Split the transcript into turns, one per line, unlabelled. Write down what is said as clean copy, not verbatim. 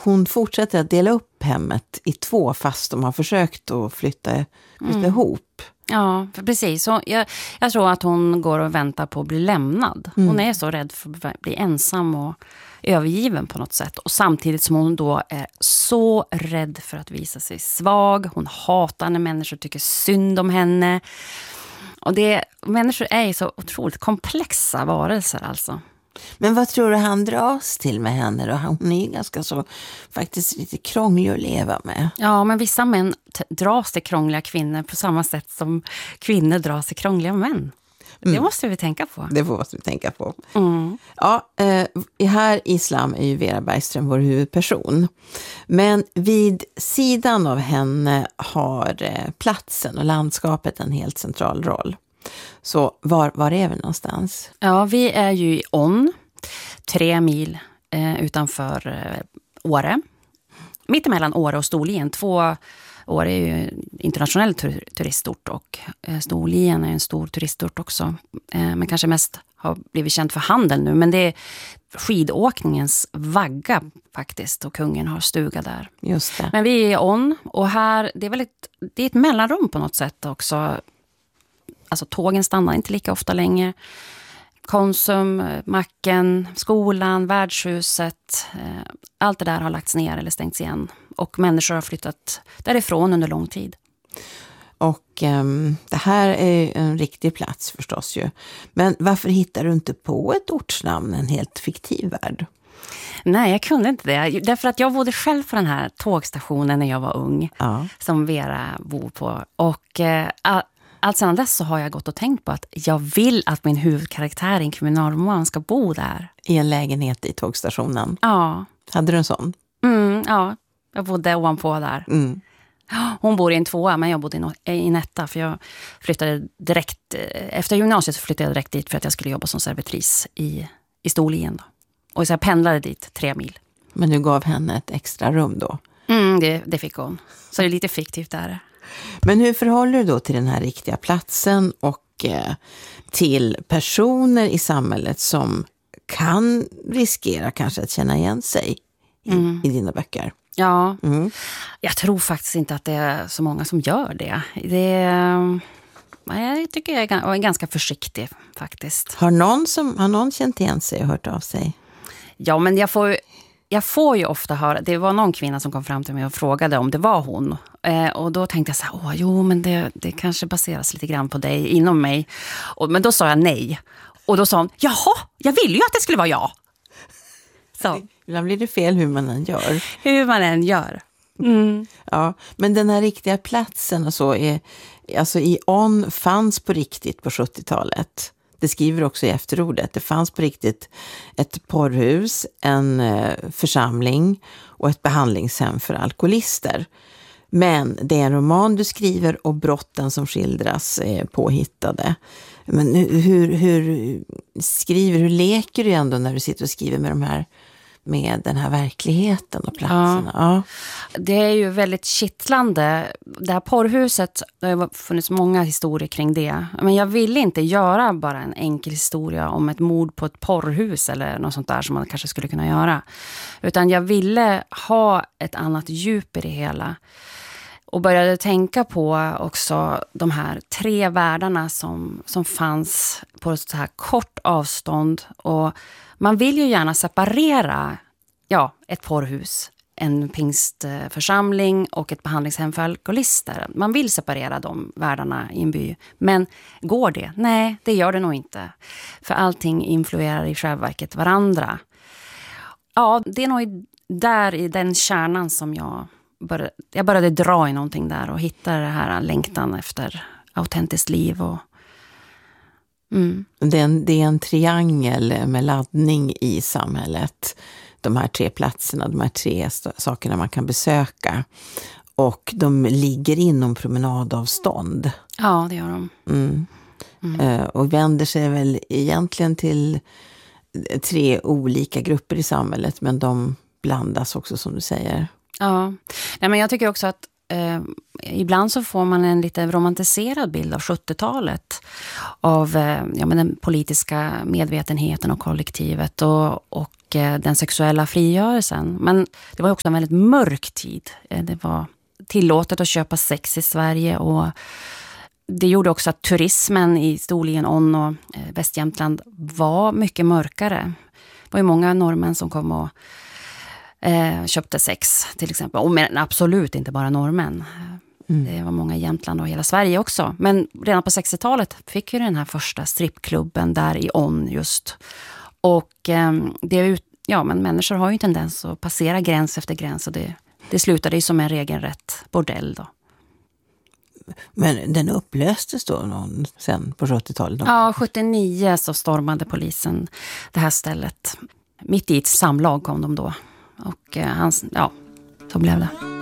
hon fortsätter att dela upp hemmet i 2 fast de har försökt att flytta ihop.
Ja, precis. Så jag tror att hon går och väntar på att bli lämnad. Hon är så rädd för att bli ensam och övergiven på något sätt. Och samtidigt som hon då är så rädd för att visa sig svag. Hon hatar när människor tycker synd om henne. Och människor är ju så otroligt komplexa varelser alltså.
Men vad tror du han dras till med henne då? Hon är ju ganska så faktiskt lite krånglig att leva med.
Ja, men vissa män dras till krångliga kvinnor på samma sätt som kvinnor dras till krångliga män. Det måste vi tänka på.
Det måste vi tänka på. Ja, här i Islam är ju Vera Bergström vår huvudperson. Men vid sidan av henne har platsen och landskapet en helt central roll. Så var är vi någonstans?
Ja, vi är ju i On, 3 mil utanför Åre. Mittemellan Åre och Storlien. Åre är ju internationell turistort och Storlien är en stor turistort också. Men kanske mest har blivit känt för handel nu. Men det är skidåkningens vagga faktiskt och kungen har stuga där.
Just det.
Men vi är i On och här, det är ett mellanrum på något sätt också. Alltså tågen stannar inte lika ofta längre. Konsum, macken, skolan, värdshuset. Allt det där har lagts ner eller stängts igen. Och människor har flyttat därifrån under lång tid.
Och det här är en riktig plats förstås ju. Men varför hittar du inte på ett ortsnamn, en helt fiktiv värld?
Nej, jag kunde inte det. Därför att jag bodde själv på den här tågstationen när jag var ung.
Ja.
Som Vera bor på. Och allt sedan dess så har jag gått och tänkt på att jag vill att min huvudkaraktär i en kriminalroman ska bo där.
I en lägenhet i tågstationen?
Ja.
Hade du en sån?
Ja, jag bodde ovanpå där. Hon bor i en 2, men jag bodde i en 1. För jag flyttade direkt, efter gymnasiet flyttade jag direkt dit för att jag skulle jobba som servitris i Storlien då. Och så jag pendlade dit 3 mil.
Men du gav henne ett extra rum då?
Det fick hon. Så det är lite fiktivt där.
Men hur förhåller du då till den här riktiga platsen och till personer i samhället som kan riskera kanske att känna igen sig i dina böcker?
Ja, jag tror faktiskt inte att det är så många som gör det. Jag tycker jag är ganska försiktig faktiskt.
Har någon känt igen sig och hört av sig?
Ja, men jag får ju ofta höra, det var någon kvinna som kom fram till mig och frågade om det var hon. Och då tänkte jag så här, men det kanske baseras lite grann på dig inom mig. Men då sa jag nej. Och då sa hon, jaha, jag ville ju att det skulle vara jag. Så.
Ibland blir det fel hur man än gör.
Hur man än gör.
Ja, men den här riktiga platsen och så alltså i On fanns på riktigt på 70-talet. Det skriver också i efterordet. Det fanns på riktigt ett porrhus, en församling och ett behandlingshem för alkoholister. Men det är en roman du skriver och brotten som skildras är påhittade. Men hur leker du ändå när du sitter och skriver med den här verkligheten och platserna? Ja.
Det är ju väldigt kittlande. Det här porrhuset, det har funnits många historier kring det. Men jag ville inte göra bara en enkel historia om ett mord på ett porrhus eller något sånt där som man kanske skulle kunna göra. Utan jag ville ha ett annat djup i det hela. Och började tänka på också de här 3 världarna som fanns på ett så här kort avstånd. Och man vill ju gärna separera ett porrhus, en pingstförsamling och ett behandlingshem för alkoholister. Man vill separera de världarna i en by. Men går det? Nej, det gör det nog inte. För allting influerar i själva verket varandra. Ja, det är nog där i den kärnan som jag började dra i någonting där och hitta det här längtan efter autentiskt liv.
Det är en triangel med laddning i samhället. De här 3 platserna, de här 3 sakerna man kan besöka. Och de ligger inom promenadavstånd.
Ja, det gör de.
Och vänder sig väl egentligen till 3 olika grupper i samhället. Men de blandas också som du säger.
Ja, nej, men jag tycker också att ibland så får man en lite romantiserad bild av 70-talet. Av den politiska medvetenheten och kollektivet och den sexuella frigörelsen. Men det var också en väldigt mörk tid. Det var tillåtet att köpa sex i Sverige och det gjorde också att turismen i Storlien, On och Västjämtland var mycket mörkare. Det var ju många norrmän som kom och köpte sex till exempel. Men absolut inte bara norrmän. Det var många i Jämtland och hela Sverige också. Men redan på 60-talet fick ju den här första strippklubben där i On just. Och men människor har ju en tendens att passera gräns efter gräns och det slutade ju som en regelrätt bordell då.
Men den upplöstes då sen på 70-talet?
Ja, 79 så stormade polisen det här stället. Mitt i ett samlag kom de då. Och så blev det.